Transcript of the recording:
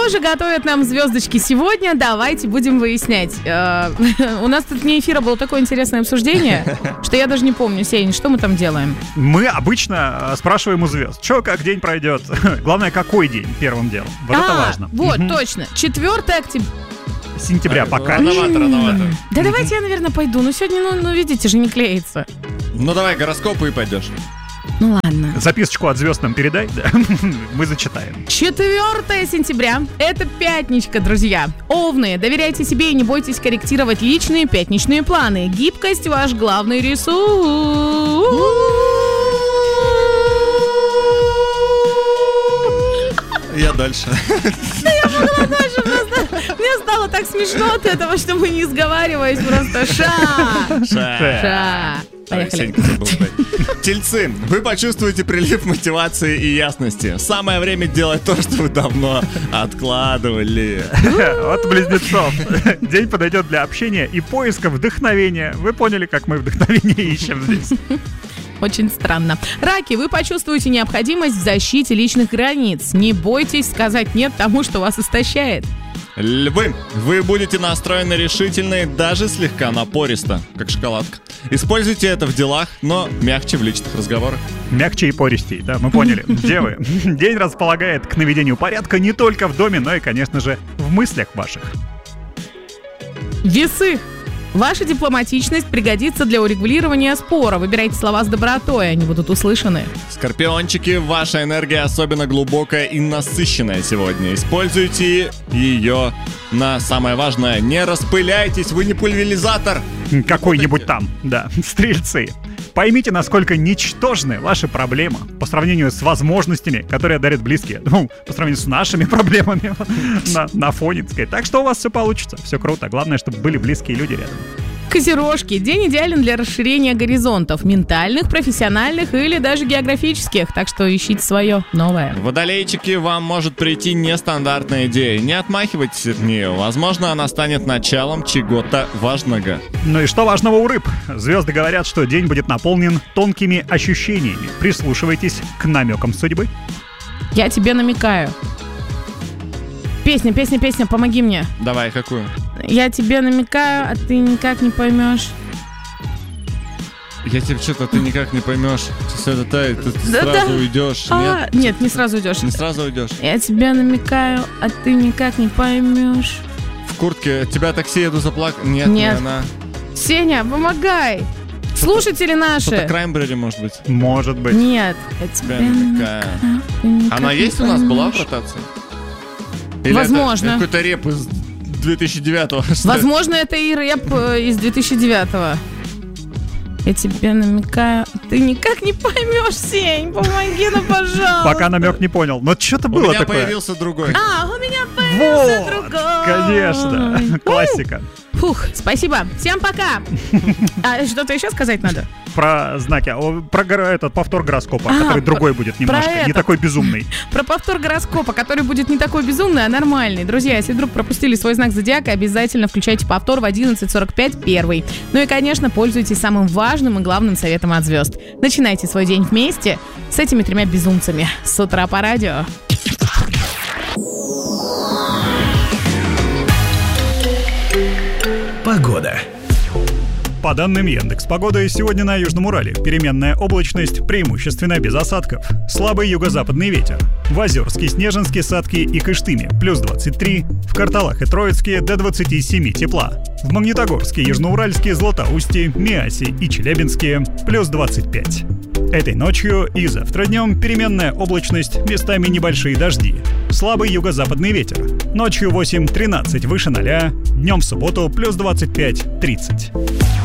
Что же готовят нам звездочки сегодня? Давайте будем выяснять. У нас тут вне эфира было такое интересное обсуждение, что я даже не помню. Сень, что мы там делаем? Мы обычно спрашиваем у звезд, что, как день пройдет. Главное, какой день первым делом. Вот это важно. Вот, точно. 4 октября. Сентября пока. Рановато. Да давайте я, наверное, пойду. Ну сегодня, видите же, не клеится. Ну давай гороскопы и пойдешь. Ну ладно. Записочку от звезд нам передай, да. Мы зачитаем. 4 сентября. Это пятничка, друзья. Овны, доверяйте себе и не бойтесь корректировать личные пятничные планы. Гибкость — ваш главный ресурс. Я дальше. Да я могла дальше просто. Мне стало так смешно от этого, что мы не сговариваясь просто ша. Поехали. Тельцы, вы почувствуете прилив мотивации и ясности. Самое время делать то, что вы давно откладывали. От близнецов. День подойдет для общения и поиска вдохновения. Вы поняли, как мы вдохновение ищем здесь? Очень странно. Раки, вы почувствуете необходимость в защите личных границ. Не бойтесь сказать нет тому, что вас истощает. Львы, вы будете настроены решительно и даже слегка напористо, как шоколадка. Используйте это в делах, но мягче в личных разговорах. Мягче и пористей, да, мы поняли. Девы, день располагает к наведению порядка не только в доме, но и, конечно же, в мыслях ваших. Весы. Ваша дипломатичность пригодится для урегулирования спора. Выбирайте слова с добротой, они будут услышаны. Скорпиончики, ваша энергия особенно глубокая и насыщенная сегодня. Используйте ее на самое важное. Не распыляйтесь, вы не пульверизатор. Какой-нибудь там, да. Стрельцы. Поймите, насколько ничтожны ваши проблемы по сравнению с возможностями, которые дарят близкие. Ну, по сравнению с нашими проблемами на фоне, так сказать. Так что у вас все получится, все круто. Главное, чтобы были близкие люди рядом. Козерожки. День идеален для расширения горизонтов. Ментальных, профессиональных или даже географических. Так что ищите свое новое. Водолейчики, вам может прийти нестандартная идея. Не отмахивайтесь от нее. Возможно, она станет началом чего-то важного. Ну и что важного у рыб? Звезды говорят, что день будет наполнен тонкими ощущениями. Прислушивайтесь к намекам судьбы. Я тебе намекаю. Песня, помоги мне. Давай, какую? Я тебе намекаю, а ты никак не поймешь. Я тебе что-то, ты никак не поймешь. Сейчас это тает, ты сразу уйдешь. Нет, не сразу уйдешь. Не сразу уйдешь. Я тебе намекаю, а ты никак не поймешь. В куртке тебя такси еду заплакать. Нет, не она. Сеня, помогай. Слушатели наши. Что-то Краймбрери, может быть. Может быть. Нет, я тебе намекаю. Она есть у нас, была в ротации? Или возможно. Это какой-то рэп из 2009-го. Возможно, это и рэп из 2009-го. Я тебе намекаю, ты никак не поймешь, Сень, помоги, ну, пожалуйста. Пока намек не понял, но что-то было такое. У меня появился другой. У меня появился другой. Конечно, классика. Фух, спасибо. Всем пока. А что-то еще сказать надо? Про знаки, про этот повтор гороскопа, который другой будет немножко, не такой безумный. Про повтор гороскопа, который будет не такой безумный, а нормальный. Друзья, если вдруг пропустили свой знак зодиака, обязательно включайте повтор в 11:45 первый. Ну и, конечно, пользуйтесь самым важным и главным советом от звезд. Начинайте свой день вместе с этими 3 безумцами. С утра по радио. Погода. По данным Яндекс.Погоды, сегодня на Южном Урале переменная облачность, преимущественно без осадков. Слабый юго-западный ветер. В Озерске, Снежинске, Сатке и Кыштыме плюс 23, в Карталах и Троицке до 27 тепла. В Магнитогорске, Южноуральске, Златоусте, Миасе и Челябинске плюс 25. Этой ночью и завтра днем переменная облачность, местами небольшие дожди. Слабый юго-западный ветер. Ночью 8-13 выше 0, днем в субботу плюс 25-30.